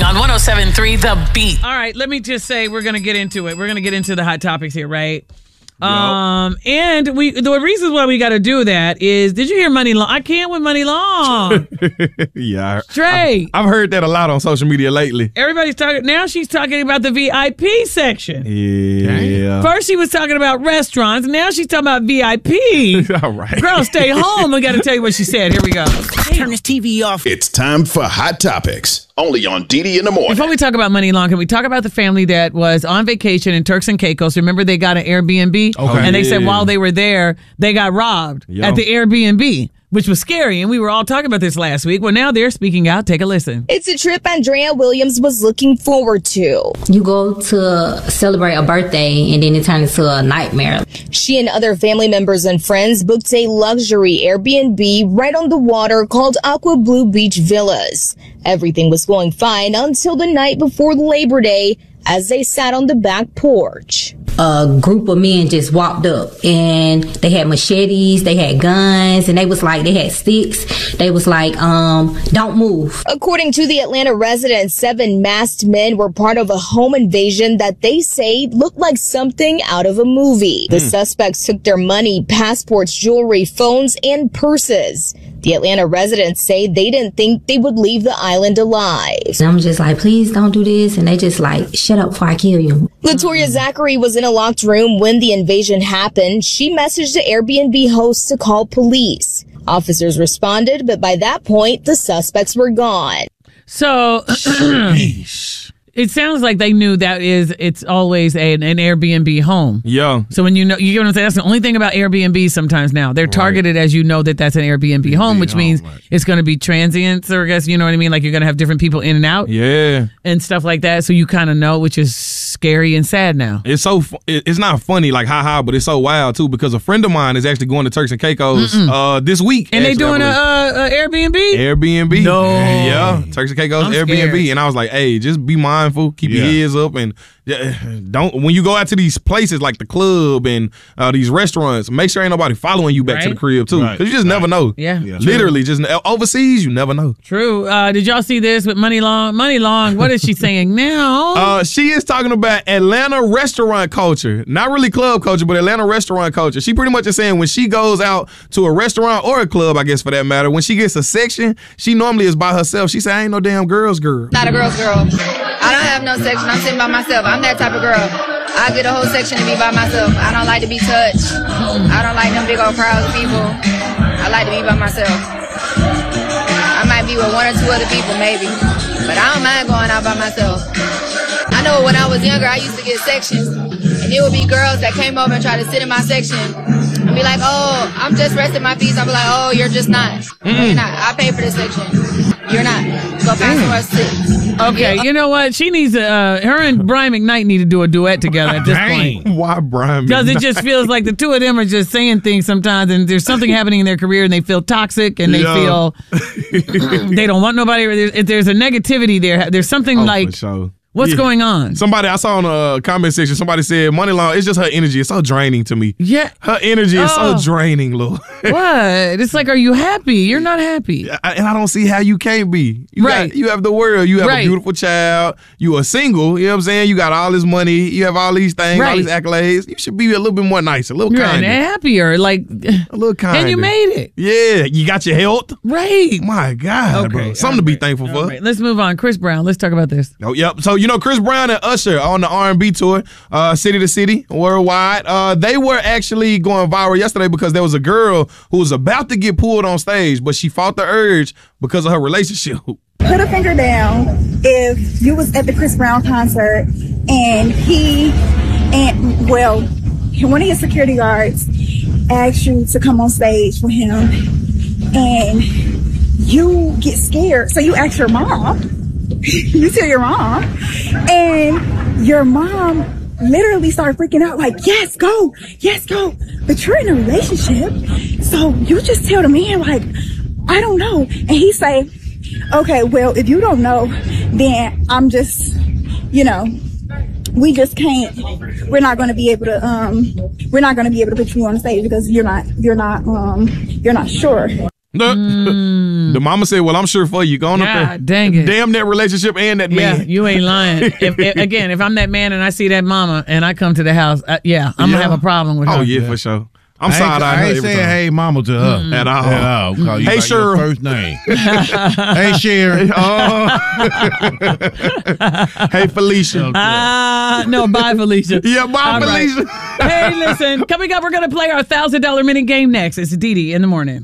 on 107.3 The Beat. All right, let me just say we're going to get into it. We're going to get into the hot topics here, right? And the reason why we got to do that is, did you hear Money Long? I can't with Money Long. Yeah. Straight. I've heard that a lot on social media lately. Everybody's talking. Now she's talking about the VIP section. Yeah. First she was talking about restaurants. Now she's talking about VIP. All right. Girl, stay home. I got to tell you what she said. Here we go. Turn this TV off. It's time for Hot Topics, only on DD in the Morning. Before we talk about Money Long, can we talk about the family that was on vacation in Turks and Caicos? Remember, they got an Airbnb? Okay. And they said while they were there, they got robbed at the Airbnb, which was scary. And we were all talking about this last week. Well, now they're speaking out. Take a listen. It's a trip Andrea Williams was looking forward to. You go to celebrate a birthday and then it turns into a nightmare. She and other family members and friends booked a luxury Airbnb right on the water called Aqua Blue Beach Villas. Everything was going fine until the night before Labor Day as they sat on the back porch. A group of men just walked up and they had machetes, they had guns, and they had sticks. They was like, don't move. According to the Atlanta residents, 7 masked men were part of a home invasion that they say looked like something out of a movie. The suspects took their money, passports, jewelry, phones, and purses. The Atlanta residents say they didn't think they would leave the island alive. And I'm just like, please don't do this. And they just like, shut up before I kill you. Latoya Zachary was in a locked room when the invasion happened. She messaged the Airbnb host to call police. Officers responded, but by that point, the suspects were gone. So it sounds like they knew it's always an Airbnb home. Yeah. So when you get what I'm saying? That's the only thing about Airbnb sometimes now. They're targeted as that's an Airbnb home, which means it's going to be transients, or I guess, you know what I mean? Like you're going to have different people in and out. Yeah. And stuff like that. So you kind of know, which is scary and sad now. It's it's not funny, like haha, but it's so wild too, because a friend of mine is actually going to Turks and Caicos this week. And they doing a Airbnb? Airbnb. No. Yeah. Turks and Caicos I'm Airbnb. scared. And I was like, hey, just be mindful, keep your ears up, and don't, when you go out to these places like the club and these restaurants, make sure ain't nobody following you back to the crib too, because you just never know. Yeah. Literally, just overseas, you never know. True. Did y'all see this with Money Long? Money Long, what is she saying now? She is talking about Atlanta restaurant culture. Not really club culture, but Atlanta restaurant culture. She pretty much is saying when she goes out to a restaurant or a club, I guess for that matter, when she gets a section, she normally is by herself. She said, I ain't no damn girl's girl. Not a girl's girl. I don't have no section. I'm sitting by myself. I'm that type of girl. I get a whole section to be by myself. I don't like to be touched. I don't like them big old crowds of people. I like to be by myself. I might be with 1 or 2 other people maybe, but I don't mind going out by myself. I know when I was younger, I used to get sections, and it would be girls that came over and try to sit in my section and be like, oh, I'm just resting my piece. I'll be like, oh, you're just not. You're not. I pay for this section. You're not. Go find somewhere to sit. Okay, you know what? She needs her and Brian McKnight need to do a duet together at this point. Why Brian McKnight? Because it just feels like the two of them are just saying things sometimes, and there's something happening in their career, and they feel toxic, and they feel they don't want nobody. There's a negativity there. There's something like... For sure. What's going on? Somebody, I saw in a comment section, somebody said, Money Long, it's just her energy. It's so draining to me. Yeah. Her energy is so draining, Lou. What? It's like, are you happy? You're not happy. And I don't see how you can't be. You have the world. You have a beautiful child. You are single. You know what I'm saying? You got all this money. You have all these things, all these accolades. You should be a little bit more nicer, a little kinder. And happier. Like, a little kinder. And you made it. Yeah. You got your health. Right. My God, bro. Something to be thankful for. Right. Let's move on. Chris Brown. Let's talk about this. Oh, yep. So, Chris Brown and Usher on the R&B tour, city to city, worldwide. They were actually going viral yesterday because there was a girl who was about to get pulled on stage, but she fought the urge because of her relationship. Put a finger down if you was at the Chris Brown concert and one of his security guards asked you to come on stage with him and you get scared. So you ask your mom. You tell your mom, and your mom literally started freaking out like, yes, go. But you're in a relationship, so you just tell the man like, I don't know. And he say, okay, well, if you don't know, then I'm just, we just can't. We're not going to be able to put you on the stage because you're not sure. The mama said, well, I'm sure for you. Go on up there. God dang it. Damn that relationship and that Yeah, man. you ain't lying. If I'm that man and I see that mama and I come to the house, I'm going to have a problem with her. Oh, yeah, for sure. I'm sorry. I ain't saying hey mama to her at all. Call you hey, by Cheryl. your first name. Hey, Sherry. Hey, Felicia. No, bye, Felicia. Yeah, bye, All Felicia. Right. Hey, listen, coming up, we're going to play our $1,000 minute game next. It's Dee Dee in the morning.